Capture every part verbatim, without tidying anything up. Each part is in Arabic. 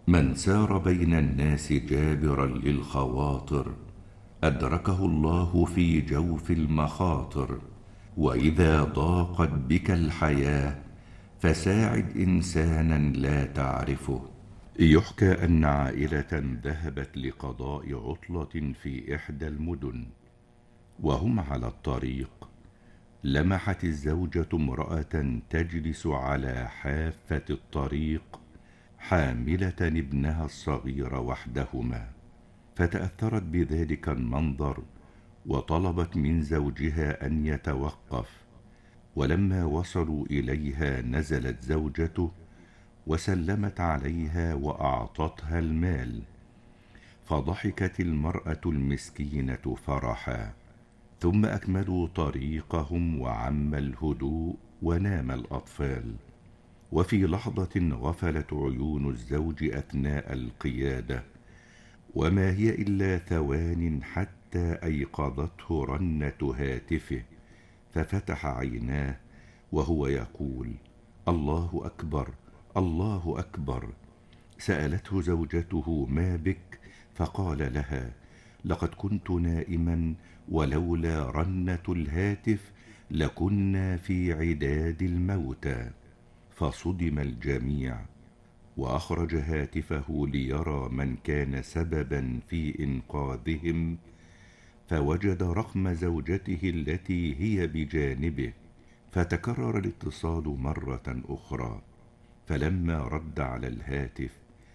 من سار بين الناس جابرا للخواطر أدركه الله في جوف المخاطر. وإذا ضاقت بك الحياة فساعد إنسانا لا تعرفه. يحكى أن عائلة ذهبت لقضاء عطلة في إحدى المدن، وهم على الطريق لمحت الزوجة امرأة تجلس على حافة الطريق حاملة ابنها الصغير وحدهما، فتأثرت بذلك المنظر وطلبت من زوجها أن يتوقف. ولما وصلوا إليها نزلت زوجته وسلمت عليها وأعطتها المال، فضحكت المرأة المسكينة فرحا، ثم أكملوا طريقهم وعم الهدوء ونام الأطفال. وفي لحظة غفلت عيون الزوج أثناء القيادة، وما هي إلا ثوان حتى أيقظته رنة هاتفه، ففتح عيناه وهو يقول: الله أكبر، الله أكبر. سألته زوجته: ما بك؟ فقال لها: لقد كنت نائما، ولولا رنة الهاتف لكنا في عداد الموتى. فصدم الجميع، وأخرج هاتفه ليرى من كان سببا في إنقاذهم، فوجد رقم زوجته التي هي بجانبه، فتكرر الاتصال مرة أخرى. فلما رد على الهاتف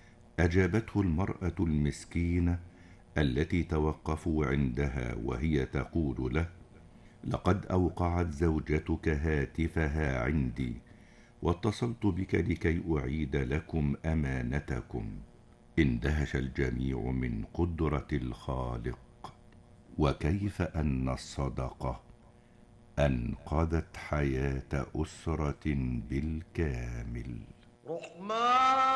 أجابته المرأة المسكينة التي توقفوا عندها وهي تقول له: لقد أوقعت زوجتك هاتفها عندي، واتصلت بك لكي أعيد لكم أمانتكم. اندهش الجميع من قدرة الخالق، وكيف أن الصدقة أنقذت حياة أسرة بالكامل. رحمن